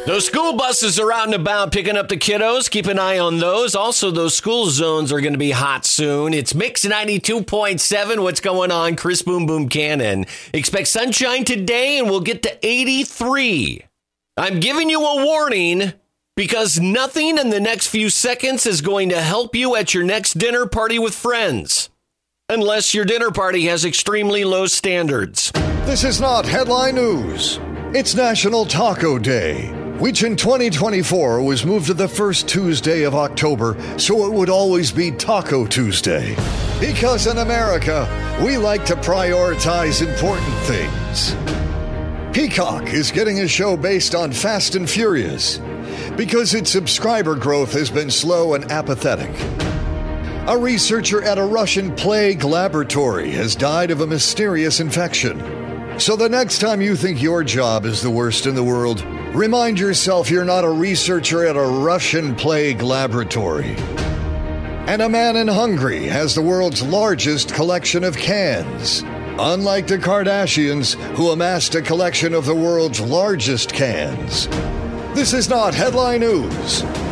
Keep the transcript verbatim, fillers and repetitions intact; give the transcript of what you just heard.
Those school buses are out and about picking up the kiddos. Keep an eye on those. Also, those school zones are going to be hot soon. It's Mix ninety-two point seven. What's going on? Chris Boom Boom Cannon. Expect sunshine today, and we'll get to eighty-three. I'm giving you a warning because nothing in the next few seconds is going to help you at your next dinner party with friends. Unless your dinner party has extremely low standards. This is not headline news. It's National Taco Day, which in twenty twenty-four was moved to the first Tuesday of October, so it would always be Taco Tuesday. Because in America, we like to prioritize important things. Peacock is getting a show based on Fast and Furious because its subscriber growth has been slow and apathetic. A researcher at a Russian plague laboratory has died of a mysterious infection. So the next time you think your job is the worst in the world, remind yourself you're not a researcher at a Russian plague laboratory. And a man in Hungary has the world's largest collection of cans. Unlike the Kardashians, who amassed a collection of the world's largest cans. This is not headline news.